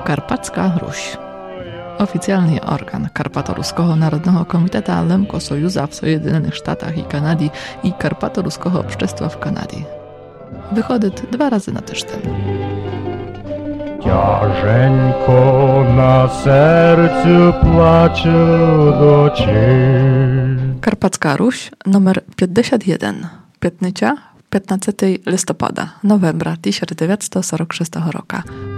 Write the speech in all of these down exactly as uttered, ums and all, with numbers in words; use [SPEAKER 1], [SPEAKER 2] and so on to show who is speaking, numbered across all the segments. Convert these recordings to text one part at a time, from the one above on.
[SPEAKER 1] Karpacka Ruś. Oficjalny organ Karpato-Ruskiego Narodnego Komiteta Lemko Sojuza w Sojedynionych Sztatach i Kanadii i Karpato-Ruskiego Obszczestwa w Kanadii. Wychodzi dwa razy na tydzień.
[SPEAKER 2] Ciażenko na sercu płacze do Ciebie.
[SPEAKER 1] Karpacka Ruś, numer pięćdziesiąt jeden. Piętnycia, piętnastego listopada, novembra tysiąc dziewięćset czterdziestego szóstego roku.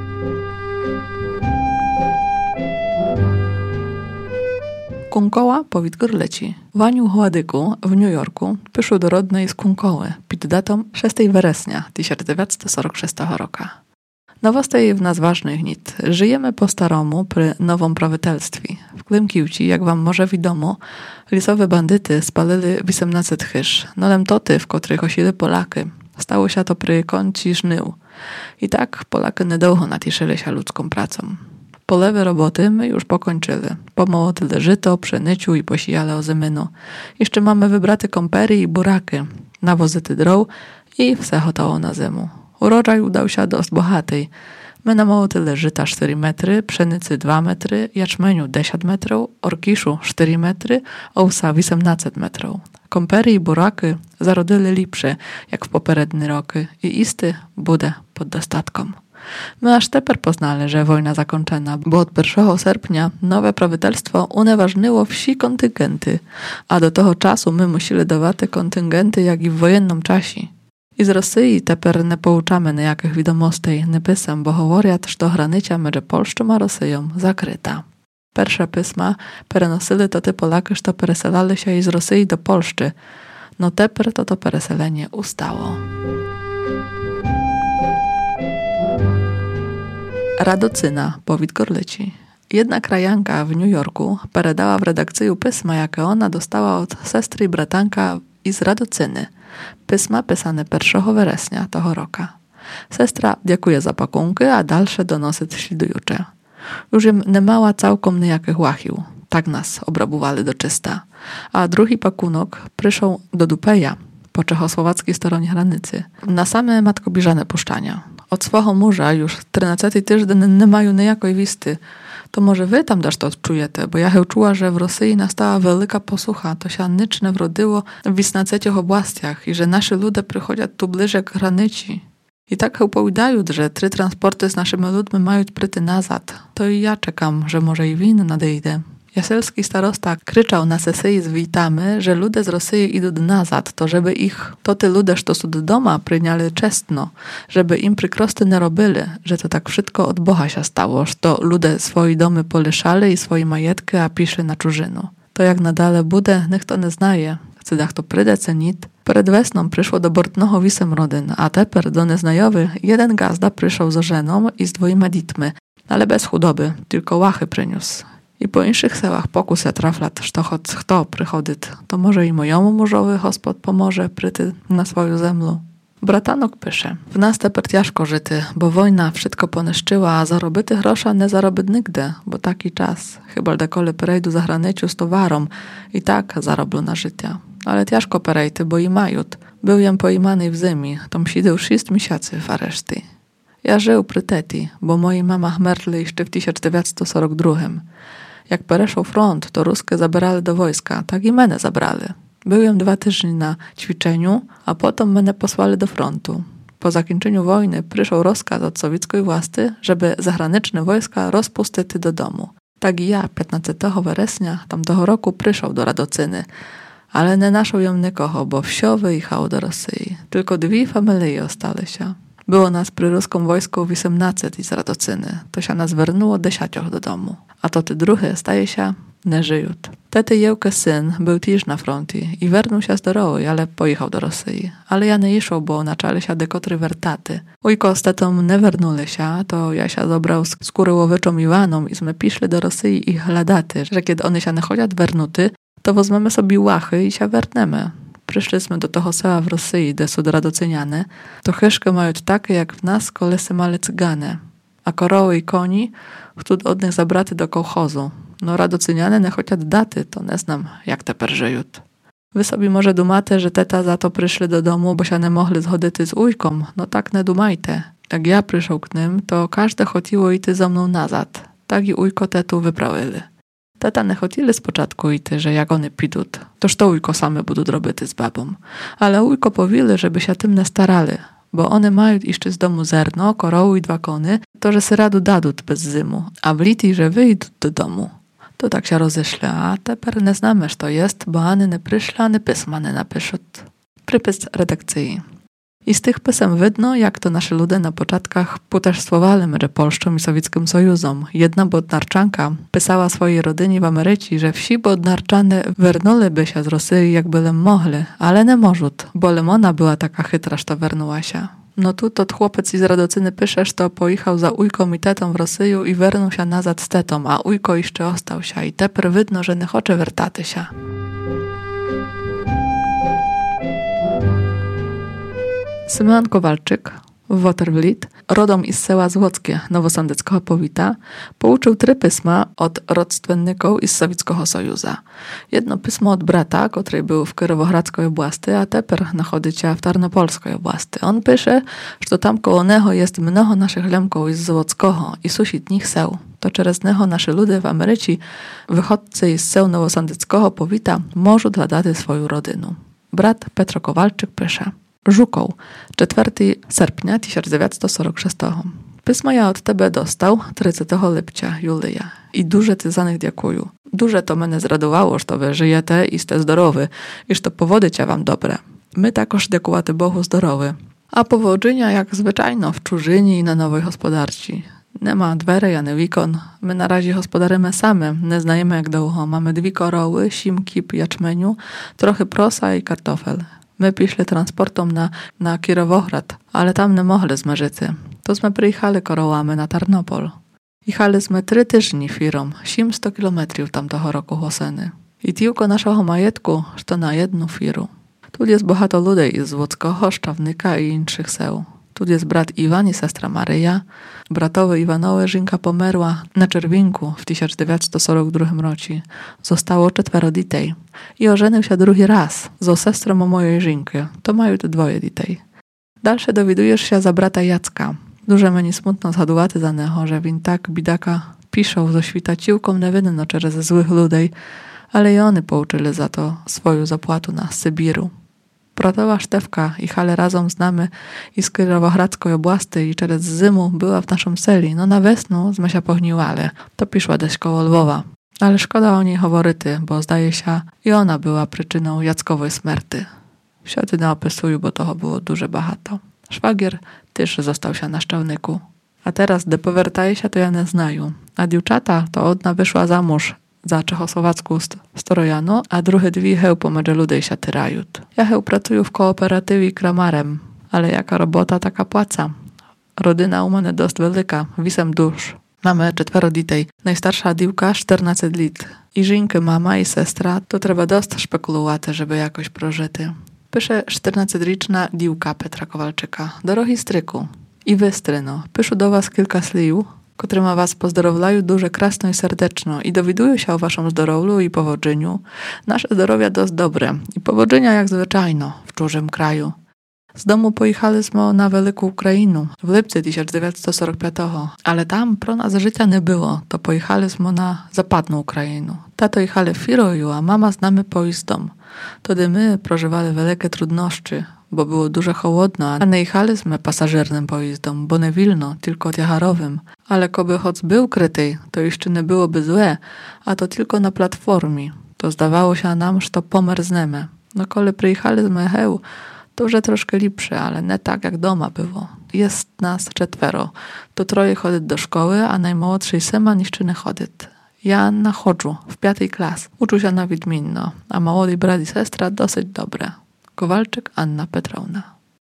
[SPEAKER 1] Kunkoła powid Gorleci. W Aniu Hładyku w New Yorku przyszł do rodnej z Kunkoły pod datą szóstego września tysiąc dziewięćset czterdziestego szóstego roku. Nowostej w nas ważnych nit. Żyjemy po staromu przy nowym prawitelstwie. W Klimkiłci, jak wam może wiadomo, lisowe bandyty spalili osiemnaście chyż. Nolem toty, w których osili Polaky. Stało się to przy kąci żnył. I tak Polaky niedługo natiszyli się ludzką pracą. Polewe roboty my już pokończyli. Pomołotyli żyto, pszeniciu i posijale ozymynu. Jeszcze mamy wybrate kompery i buraki, nawozyty droł i wse hotoło na zimu. Urodzaj udał się dość bohatej. My namało tyle żyta cztery metry, pszenicy dwa metry, jaczmeniu dziesięć metrów, orkiszu cztery metry, owsa osiemnaście metrów. Kompery i buraki zarodyli lepsze, jak w poprzednie roky i isty bude pod dostatką. My aż teper poznali, że wojna zakończona, bo od pierwszego sierpnia nowe prawitelstwo unieważniło wsi kontyngenty, a do tego czasu my musili dawać te kontyngenty jak i w wojennym czasie. I z Rosji teper nie pouczamy nejakych wiadomostej, nie pisem, bo говорять, że granica między Polską a Rosją zakryta. Pierwsze pisma perenosili to te Polaki, że pereselali się i z Rosji do Polszczy, no teper to to pereselenie ustało. Radocyna, powid Gorleci. Jedna krajanka w New Yorku peredała w redakcyju pisma, jakie ona dostała od sestry i bratanka iz Radocyny. Pisma pisane pierwszego września tego roku. Sestra dziękuję za pakunki, a dalsze donosy śledujucze. Już im nie mała całkiem niejakich łachił. Tak nas obrabowali do czysta. A drugi pakunok przyszł do Dupeja, po czechosłowackiej stronie granicy, na same matkobiżane puszczania. Od swojego murza już trynадцятий tydzień nie mają niejakiej wisty. To może wy tam też to odczujecie, bo ja czuła, że w Rosji nastała wielka posłucha, to się nic nie wrodziło w osiemnastych oblastiach i że nasi ludzie przychodzą tu bliżej k granicy. I tak opowiadają, że trzy transporty z naszymi ludźmi mają pryty nazad. To i ja czekam, że może i win nadejdzie. Jaselski starosta kryczał na sesji z witamy, że ludzie z Rosji idą nazad, to żeby ich, to ty ludzie, co są do doma, przyjęli czestno, żeby im przykrosty nie robili, że to tak wszystko od Boha się stało, że to ludzie swoje domy polyszali i swoje majetki, a piszli na czużynu. To jak nadale bude, niech to nie znaje. Cydach to pryde cenit. Przed wesną przyszło do Bortnoho wisem rodyn, a teper do nieznajowy jeden gazda przyszł z żeną i z dwojema ditmy, ale bez chudoby, tylko łachy przyniósł. I po inszych sełach pokusę traflat, że choć kto przychodzi, to może i mojemu murzowy hospod pomoże pryty na swoją zemlu. Bratanok pisze, w nas teper ciężko żyty, bo wojna wszystko poniszczyła, a zarobyty grosza nie zarobić nigdy, bo taki czas, chyba dekole perejdu za granicą z towarą i tak zaroblu na życie. Ale ciężko perejty, bo i majut. Był jem poimany w ziemi, tom siedział sześć miesięcy w areszty. Ja żył przy teti, bo moi mama chmerli jeszcze w tysiąc dziewięćset czterdziestym drugim. Jak pereszł front, to ruskie zabrali do wojska, tak i mnie zabrali. Byłem dwa tygodnie na ćwiczeniu, a potem mnie posłali do frontu. Po zakończeniu wojny przyszł rozkaz od sowieckiej władzy, żeby zagraniczne wojska rozpuścić do domu. Tak i ja piętnastego września tamtego roku przyszł do Radocyny, ale nie naszł ją nikogo, bo wsio wyjechał do Rosji. Tylko dwie familie ostali się. Było nas przy ruskim wojsku osiemnaście z Radocyny. To się nas wernuło dziesięciu do domu. A to ty drugie staje się nie żyją. Tety jełkę syn był też na froncie i wernął się zdrowy, ale pojechał do Rosji. Ale ja nie išł, bo naczali się dekotry wertaty. Ujko z tetą nie wernuli się, to ja się zabrał z skóry łowiczą Iwaną i sme piszli do Rosji ich hledaty, że kiedy one się nie chodzą wernuty, to wezmemy sobie łachy i się wernemy. Przyszliśmy do toho sela w Rosji, gdzie są radocyniane, to chyszkę mają takie jak w nas kolesy male cygane. A koroły i koni chcą od nich zabraty do kołchozu. No radocyniane nie chociaż daty, to nie znam jak te żyją. Wy sobie może dumate, że teta za to przyszli do domu, bo się nie mogli zchodzić z ujką. No tak nie dumajte. Jak ja przyszł k nim, to każde chotiło ity za mną nazad. Tak i ujko tetu wyprawyli. Tata nie chotili z początku ity, że jak one pidut, toż to ujko same budu robity z babą. Ale ujko powili, żeby się tym nie starali, bo one mają jeszcze z domu zerno, korołu i dwa kony, to że se radu dadut bez zymu, a w liti, że wyjdą do domu. To tak się rozeszli, a teper nie znamy, co to jest, bo ani nie przyszli, ani pisma nie napiszut. Przypis redakcji. I z tych pisem widno, jak to nasze ludy na początkach putestwowali między Polską i Sowieckim Sojuzem. Jedna bodnarczanka pisała swojej rodynie w Ameryce, że wsi bodnarczane wernuli się z Rosji, jak byle mogli, ale nie możut, bo Lemona była taka chytra, że to wernuła się. No tu to chłopiec z Radocyny pisze, że to pojechał za ujką i tetą w Rosję i wernął się nazad z tetą, a ujko jeszcze ostał się i teper widno, że nie chce wertaty się. Symeon Kowalczyk, Watervliet, rodom iz sela Złockie Nowosądeckiego powita, pouczył trzy pisma od rodstwenników iz Sowieckiego Sojuza. Jedno pismo od brata, który był w Kirowohradzkiej oblasti, a teper nachodzicie w Tarnopolskiej oblasti. On pisze, że tam koło neho jest mnoho naszych lemków iz Złockiego i susidnich seł. To przez neho nasze ludy w Ameryce, wychodcy z seł Nowosądeckiego powita, możą dla daty swoją rodzinę. Brat Petro Kowalczyk pisze: Żukoł, czwartego sierpnia tysiąc dziewięćset czterdziestego szóstego. Pismo ja od tebe dostał trzydziestego lipca, Julia. I duże ty za nich dziękuję. Duże to mnie zradowało, że to wy żyjecie i ste zdrowy, iż to powody cię wam dobre. My takoż dziękuję Bogu zdrowy. A powodzenia jak zwyczajno w czużyni i na nowej gospodarci. Nie ma dwery, ani wikon. My na razie gospodarzymy same. Nie znajemy jak długo. Mamy dwie koroły, sim, kip, jaczmeniu, trochę prosa i kartofel. My piszli transportom na, na Kirowohrad, ale tam nie mogli z Merzycy. To sme przyjechali korołami na Tarnopol. Jechaliśmy trzy tygodnie firmą, siedemset kilometrów tamtego roku Hoseny. I tylko naszego majetku, że na jedną firu. Tu jest bohato ludzi z Złockiego, Szczawnika i innych seł. Tu jest brat Iwan i sestra Maryja. Bratowy Iwanowy żynka pomerła na Czerwinku w tysiąc dziewięćset czterdziestym drugim roku. Zostało czworo ditej. I ożenił się drugi raz z sestrą mojej żynki. To mają te dwoje ditej. Dalsze dowiadujesz się za brata Jacka. Duże mnie smutno zhadowaty za neho, że win tak bidaka piszą ze świtaciłką niewinno przez złych ludzi, ale i oni pouczyli za to swoją zapłatu na Sybiru. Bratowa Sztewka i Hale razem z nami i z Kirowohradzkiej oblasti i przez zimu była w naszym seli. No na wiosnu zmy się pogniłali. To piszła deś koło Lwowa. Ale szkoda o niej howoryty, bo zdaje się i ona była przyczyną Jackowej śmierty. Wsiady nie opisuję, bo toho było duże bahato. Szwagier też został się na Szczelniku. A teraz, gdy powiertaje się, to ja nie znają. A dziewczata to odna wyszła za mąż za czechosłowacką strojanu, a drugie dwie heł pomiędzy ludzi się tyrają. Ja heł pracuję w kooperatywie kramarem, ale jaka robota, taka płaca. Rodyna u mnie dość wielka, wisem dusz. Mamy czworo ditej, najstarsza diwka czternaście lat. I żynki, mama i sestra, to trzeba dość szpekulować, żeby jakoś prożyty. Pisze czternastoletnia diwka Petra Kowalczyka. Dorogi stryku i wy, stryno, piszę do was kilka sliw, któryma was pozdrowlają duże krasno i serdeczno i dowidują się o waszym zdrowiu i powodzeniu. Nasze zdrowia dość dobre i powodzenia jak zwyczajno w czужym kraju. Z domu pojechaliśmy na Wielką Ukrainę w lipcu tysiąc dziewięćset czterdziestego piątego, ale tam pro nas życia nie było, to pojechaliśmy na zapadną Ukrainę. Tato jechali firoju, a mama z nami pojeźdą. Wtedy my prożywali wielkie trudności, bo było dużo chłodno, a nie jechaliśmy pasażernym pojezdom, bo nie wilno, tylko jacharowym. Ale koby choć był kryty, to jeszcze nie byłoby złe, a to tylko na platformie. To zdawało się nam, że to pomerznemy. No kole przyjechaliśmy heł, to już troszkę lepsze, ale nie tak jak doma było. Jest nas czworo. To troje chodzi do szkoły, a najmłodszy Syman jeszcze nie chodzi. Ja na chodżu, w piątej klas. Uczę się na Wiedminno, a młody brat i sestra dosyć dobre. Kowalczyk Anna Petrowna.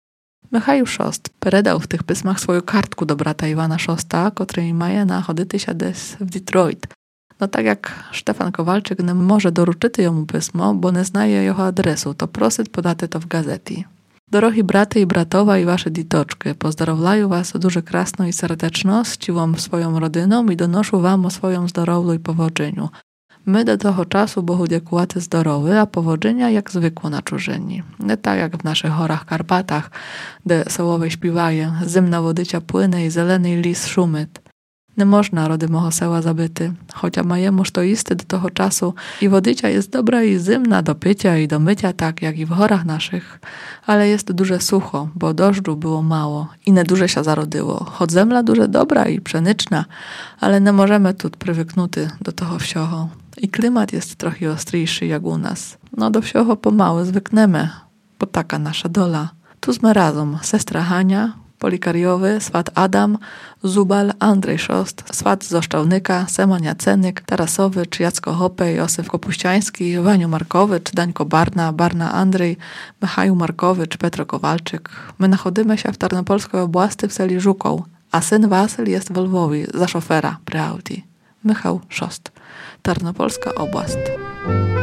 [SPEAKER 1] Michał Szost predał w tych pismach swoją kartku do brata Iwana Szosta, której maje na chodyty się des w Detroit. No tak jak Stefan Kowalczyk nie może doruczyć jemu pismo, bo nie znaje jego adresu, to prosit podate to w gazeti. Dorogi braty i bratowa i wasze ditoczki, pozdrowlają was duże krasno i serdeczno, z ciłą swoją rodyną i donoszą wam o swoim zdrowiu i powodzeniu. My do toho czasu bohu dziekułaty zdorowy, a powodzenia jak zwykło na czużyni. Nie tak jak w naszych horach Karpatach, gdzie sołowe śpiewaje, zimna wodycia płyne i zelený lis szumyt. Nie można rody moho sela zabyty, chocia majemuż to isty do toho czasu i wodycia jest dobra i zimna do picia i do mycia tak jak i w horach naszych, ale jest duże sucho, bo deszczu było mało i nie duże się zarodyło, choć zemla duże dobra i pszenyczna, ale nie możemy tu prywyknuty do toho wsioho. I klimat jest trochę ostryjszy jak u nas. No do wsioho pomału zwyknemy, bo taka nasza dola. Tu sme razem, sestra Hania, Polikariowy, swat Adam, Zubal, Andrzej Szost, swat Zoszczałnyka, Seman Jacenyk, Tarasowicz, Jacko Hopej, Józef Kopuściański, Waniu Markowicz, Dańko Barna, Barna Andrzej, Michał Markowicz, Petro Kowalczyk. My nachodzimy się w Tarnopolskiej oblasti w seli Żukow, a syn Wasyl jest w Lwowie za szofera przy Audi. Michał Szost, Tarnopolska oblast.